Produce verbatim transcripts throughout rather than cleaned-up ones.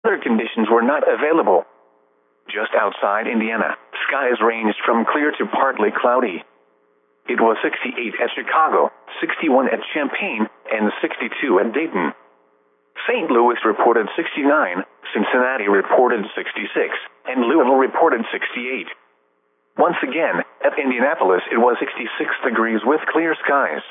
weather conditions were not available. Just outside Indiana, skies ranged from clear to partly cloudy. It was sixty-eight at Chicago, sixty-one at Champaign, and sixty-two at Dayton. Saint Louis reported sixty-nine, Cincinnati reported sixty-six, and Louisville reported sixty-eight. Once again, at Indianapolis it was sixty-six degrees with clear skies.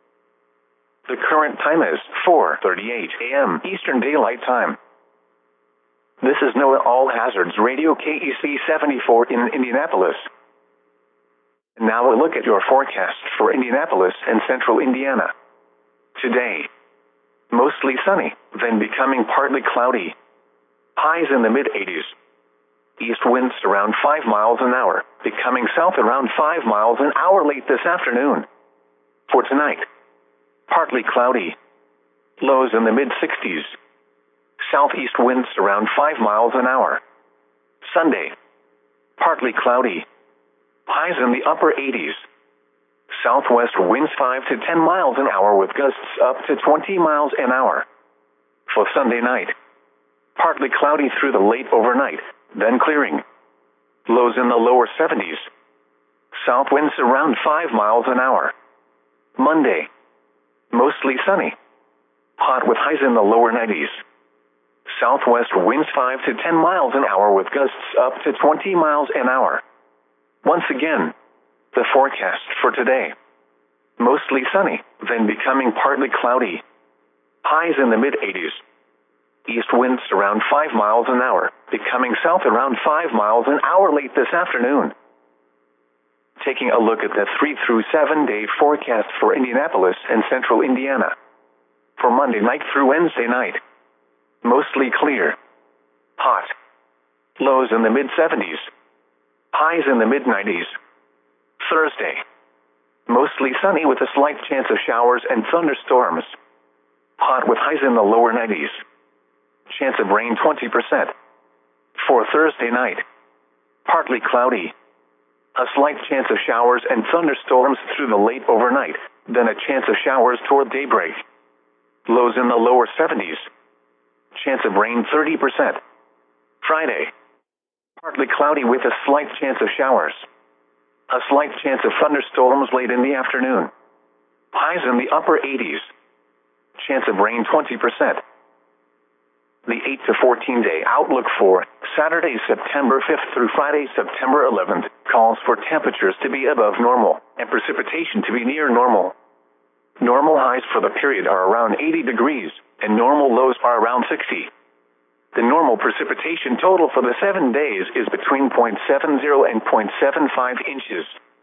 The current time is four thirty-eight a m Eastern Daylight Time. This is NOAA All Hazards Radio K E C seventy-four in Indianapolis. Now a look at your forecast for Indianapolis and central Indiana. Today, mostly sunny, then becoming partly cloudy. Highs in the mid eighties. East winds around five miles an hour, becoming south around five miles an hour late this afternoon. For tonight, partly cloudy. Lows in the mid sixties. Southeast winds around five miles an hour. Sunday, partly cloudy. Highs in the upper eighties. Southwest winds five to ten miles an hour with gusts up to twenty miles an hour. For Sunday night, partly cloudy through the late overnight, then clearing. Lows in the lower seventies. South winds around five miles an hour. Monday, mostly sunny. Hot with highs in the lower nineties. Southwest winds five to ten miles an hour with gusts up to twenty miles an hour. Once again, the forecast for today. Mostly sunny, then becoming partly cloudy. Highs in the mid eighties. East winds around five miles an hour, becoming south around five miles an hour late this afternoon. Taking a look at the three through seven day forecast for Indianapolis and central Indiana. For Monday night through Wednesday night. Mostly clear. Hot. Lows in the mid seventies. Highs in the mid nineties. Thursday. Mostly sunny with a slight chance of showers and thunderstorms. Hot with highs in the lower nineties. Chance of rain twenty percent. For Thursday night. Partly cloudy. A slight chance of showers and thunderstorms through the late overnight, then a chance of showers toward daybreak. Lows in the lower seventies. Chance of rain thirty percent. Friday. Partly cloudy with a slight chance of showers. A slight chance of thunderstorms late in the afternoon. Highs in the upper eighties. Chance of rain twenty percent. The eight to fourteen day outlook for Saturday, September fifth through Friday, September eleventh, calls for temperatures to be above normal and precipitation to be near normal. Normal highs for the period are around eighty degrees, and normal lows are around sixty. The normal precipitation total for the seven days is between zero point seven zero and zero point seven five inches.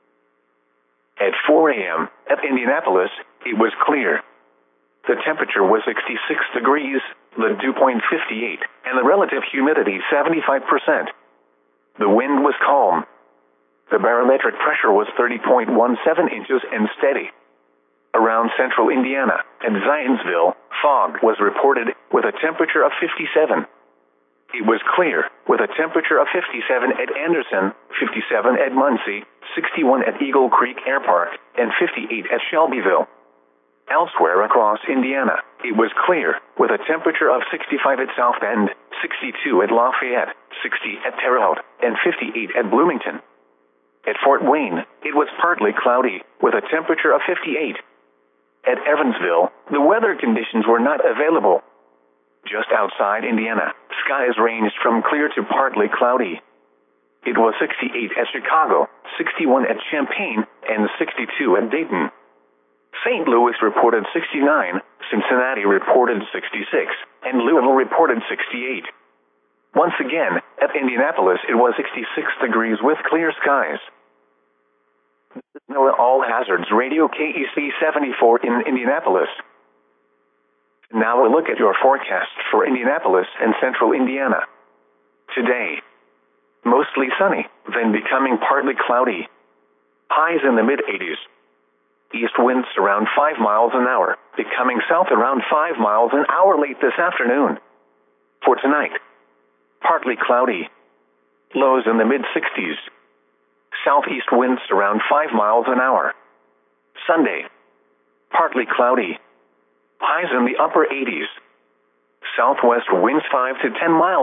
At four a m at Indianapolis, it was clear. The temperature was sixty-six degrees, the dew point fifty-eight, and the relative humidity seventy-five percent. The wind was calm. The barometric pressure was thirty point one seven inches and steady. Around central Indiana and Zionsville, fog was reported with a temperature of fifty-seven. It was clear with a temperature of fifty-seven at Anderson, fifty-seven at Muncie, sixty-one at Eagle Creek Air Park, and fifty-eight at Shelbyville. Elsewhere across Indiana, it was clear with a temperature of sixty-five at South Bend, sixty-two at Lafayette, sixty at Terre Haute, and fifty-eight at Bloomington. At Fort Wayne, it was partly cloudy with a temperature of fifty-eight. At Evansville, the weather conditions were not available. Just outside Indiana, skies ranged from clear to partly cloudy. It was sixty-eight at Chicago, sixty-one at Champaign, and sixty-two at Dayton. Saint Louis reported sixty-nine, Cincinnati reported sixty-six, and Louisville reported sixty-eight. Once again, at Indianapolis it was sixty-six degrees with clear skies. This is NOAA All Hazards Radio K E C seventy-four in Indianapolis. Now a look at your forecast for Indianapolis and central Indiana. Today, mostly sunny, then becoming partly cloudy. Highs in the mid eighties. East winds around five miles an hour, becoming south around five miles an hour late this afternoon. For tonight, partly cloudy. Lows in the mid sixties. Southeast winds around five miles an hour. Sunday, partly cloudy. Highs in the upper eighties. Southwest winds five to ten miles